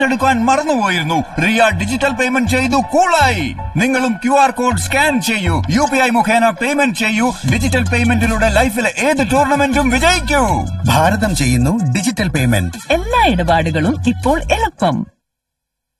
എടുക്കാൻ മറന്നുപോയിരുന്നു. Riya digital payment ചെയ്തു, കൂളായി. നിങ്ങളും QR കോഡ് സ്കാൻ ചെയ്യൂ, UPI മുഖേന പേയ്മെന്റ് ചെയ്യൂ. ഡിജിറ്റൽ പേയ്മെന്റിലൂടെ ലൈഫിലെ ഏത് ടൂർണമെന്റും വിജയിക്കൂ. ഭാരതം ചെയ്യുന്നു ഡിജിറ്റൽ പേയ്മെന്റ്. എല്ലാ ഇടപാടുകളും ഇപ്പോൾ എളുപ്പം.